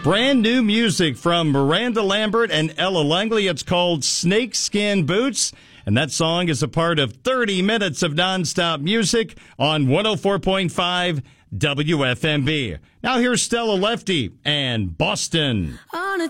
Brand new music from Miranda Lambert and Ella Langley. It's called Snakeskin Boots. And that song is a part of 30 minutes of nonstop music on 104.5 WFMB. Now here's Stella Lefty and Boston.